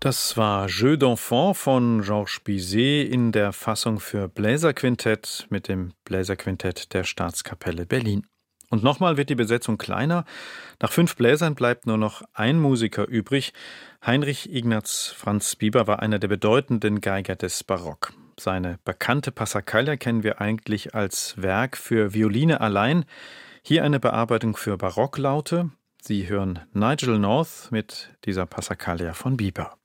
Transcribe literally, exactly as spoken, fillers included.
Das war Jeux d'Enfant von Georges Bizet in der Fassung für Bläserquintett mit dem Bläserquintett der Staatskapelle Berlin. Und nochmal wird die Besetzung kleiner. Nach fünf Bläsern bleibt nur noch ein Musiker übrig. Heinrich Ignaz Franz Bieber war einer der bedeutenden Geiger des Barock. Seine bekannte Passacaglia kennen wir eigentlich als Werk für Violine allein. Hier eine Bearbeitung für Barocklaute. Sie hören Nigel North mit dieser Passacaglia von Bieber.